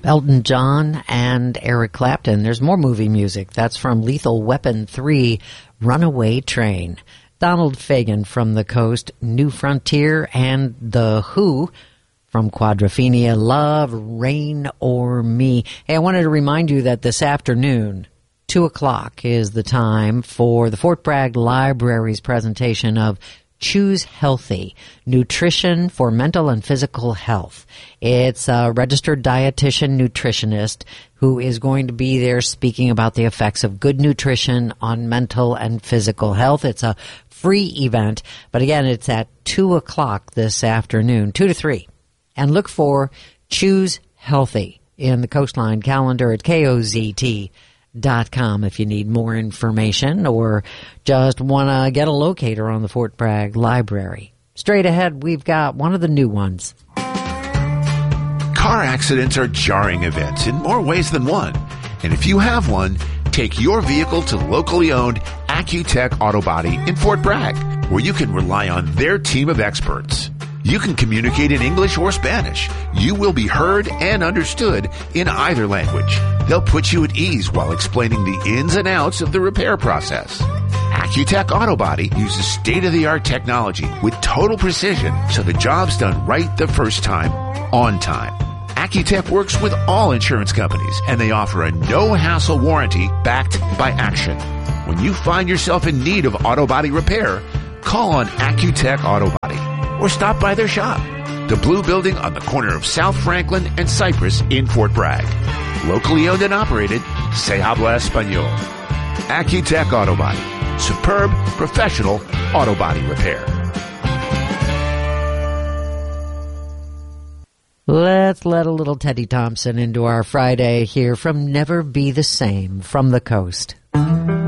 Elton John and Eric Clapton. There's more movie music. That's from Lethal Weapon 3, Runaway Train. Donald Fagen from The Coast, New Frontier, and The Who from Quadrophenia, Love, Rain or Me. Hey, I wanted to remind you that this afternoon, 2 o'clock is the time for the Fort Bragg Library's presentation of Choose Healthy, Nutrition for Mental and Physical Health. It's a registered dietitian nutritionist who is going to be there speaking about the effects of good nutrition on mental and physical health. It's a free event, but again, it's at 2 o'clock this afternoon, 2 to 3. And look for Choose Healthy in the Coastline calendar at KOZT.com if you need more information or just want to get a locator on the Fort Bragg Library. Straight ahead, we've got one of the new ones. Car accidents are jarring events in more ways than one. And if you have one, take your vehicle to locally owned Accutech Auto Body in Fort Bragg, where you can rely on their team of experts. You can communicate in English or Spanish. You will be heard and understood in either language. They'll put you at ease while explaining the ins and outs of the repair process. Accutech Auto Body uses state-of-the-art technology with total precision so the job's done right the first time, on time. Accutech works with all insurance companies, and they offer a no-hassle warranty backed by action. When you find yourself in need of auto body repair, call on Accutech Auto Body or stop by their shop, the blue building on the corner of South Franklin and Cypress in Fort Bragg. Locally owned and operated, se habla español. Accutech Auto Body. Superb, professional auto body repair. Let's let a little Teddy Thompson into our Friday here from Never Be the Same from the Coast.